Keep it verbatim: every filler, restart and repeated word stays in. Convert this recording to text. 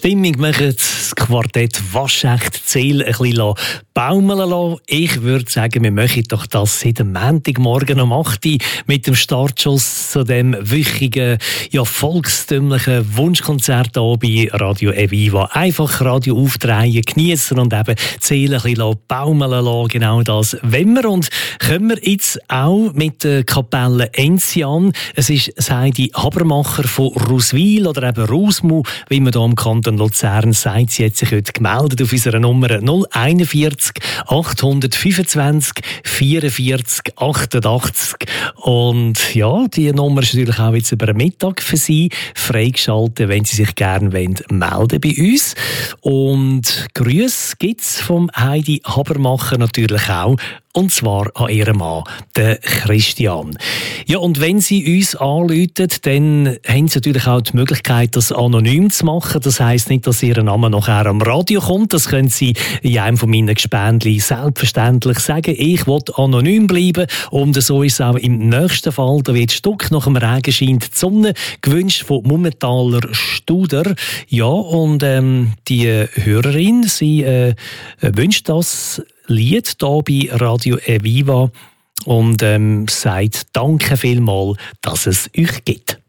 Stimmung machen, das Quartett Waschecht Zell ein bisschen baumeln lassen. Ich würde sagen, wir machen doch das seit dem Montagmorgen um acht Uhr mit dem Startschuss zu dem wöchigen, ja, volkstümlichen Wunschkonzert hier bei Radio Eviva. Einfach Radio aufdrehen, genießen und eben Zell ein bisschen baumeln lassen. Genau das wollen wir. Und können wir jetzt auch mit der Kapelle Enzian. Es ist Heidi Habermacher von Ruswil oder eben Rusmu, wie man hier im Kanton Luzern sagt. Sie hat sich heute gemeldet auf unserer Nummer null einundvierzig achthundertfünfundzwanzig vierundvierzig achtundachtzig. Und ja, die Nummer ist natürlich auch jetzt über den Mittag für Sie freigeschaltet, wenn Sie sich gerne melden wollen bei uns. Und Grüße gibt es vom Heidi Habermacher natürlich auch. Und zwar an ihrem Mann, den Christian. Ja, und wenn Sie uns anrufen, dann haben Sie natürlich auch die Möglichkeit, das anonym zu machen. Das heisst nicht, dass Ihr Name nachher am Radio kommt. Das können Sie in einem von meinen Gespendli selbstverständlich sagen. Ich will anonym bleiben. Und so ist es auch im nächsten Fall. Da wird Stück nach dem Regen scheint die Sonne gewünscht von Mummentaler Studer. Ja, und ähm, die Hörerin, sie äh, wünscht das Lied hier bei Radio Eviva und ähm, sagt danke vielmals, dass es euch gibt.